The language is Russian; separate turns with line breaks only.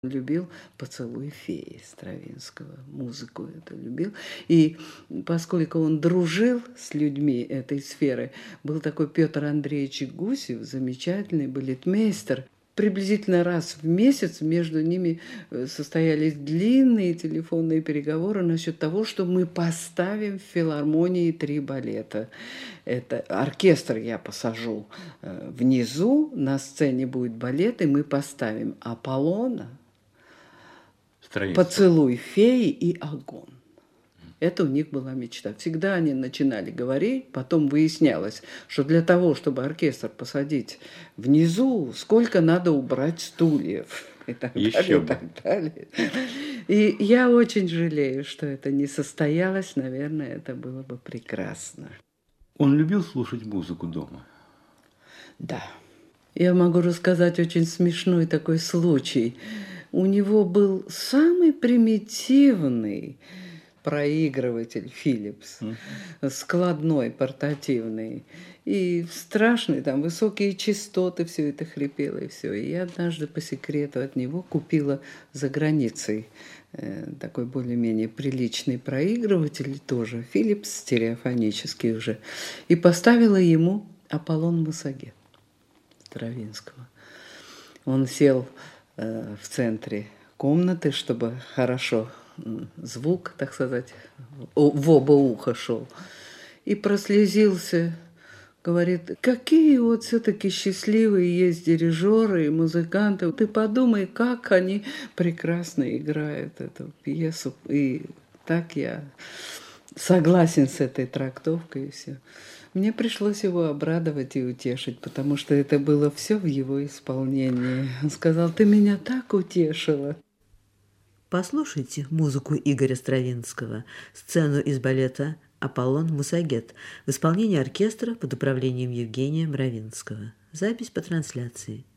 Любил «Поцелуй феи» Стравинского, музыку эту любил. И поскольку он дружил с людьми этой сферы, был такой Петр Андреевич Гусев, замечательный балетмейстер. Приблизительно раз в месяц между ними состоялись длинные телефонные переговоры насчет того, что мы поставим в филармонии 3 балета. Это оркестр я посажу внизу, на сцене будет балет, и мы поставим Аполлона, «Поцелуй феи» и «Огонь». Это у них была мечта. Всегда они начинали говорить, потом выяснялось, что для того, чтобы оркестр посадить внизу, сколько надо убрать стульев. И так далее, и так далее. И я очень жалею, что это не состоялось. Наверное, это было бы прекрасно.
Он любил слушать музыку дома?
Да. Я могу рассказать очень смешной такой случай. У него был самый примитивный проигрыватель Philips, складной, портативный. И страшный, там высокие частоты, все это хрипело и все. И я однажды по секрету от него купила за границей такой более-менее приличный проигрыватель, тоже Philips, стереофонический уже, и поставила ему «Аполлон Мусагет» Стравинского. Он сел в центре комнаты, чтобы хорошо звук, так сказать, в оба уха шел. И прослезился, говорит, какие вот все-таки счастливые есть дирижеры и музыканты. Ты подумай, как они прекрасно играют эту пьесу. И так я согласен с этой трактовкой и все. Мне пришлось его обрадовать и утешить, потому что это было все в его исполнении. Он сказал, ты меня так утешила.
Послушайте музыку Игоря Стравинского, сцену из балета «Аполлон Мусагет» в исполнении оркестра под управлением Евгения Мравинского. Запись по трансляции.